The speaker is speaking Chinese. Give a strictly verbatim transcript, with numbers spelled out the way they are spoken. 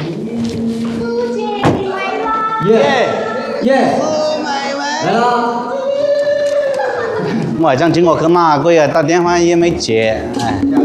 姑姐，你来啦！ 耶耶， 姑妹妹， 来啦！ 我还想请我去马鬼啊，打电话也没接，哎。